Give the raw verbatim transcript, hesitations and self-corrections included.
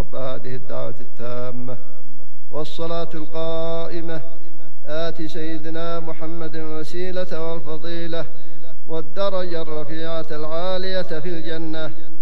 رب هذه الدعوة التامة والصلاة القائمة آت سيدنا محمد الوسيلة والفضيلة والدرجة الرفيعة العالية في الجنة